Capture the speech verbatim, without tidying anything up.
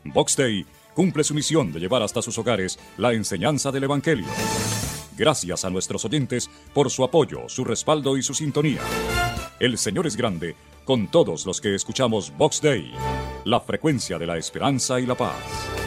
Vox Day cumple su misión de llevar hasta sus hogares la enseñanza del Evangelio. Gracias a nuestros oyentes por su apoyo, su respaldo y su sintonía. El Señor es grande con todos los que escuchamos Vox Day, la frecuencia de la esperanza y la paz.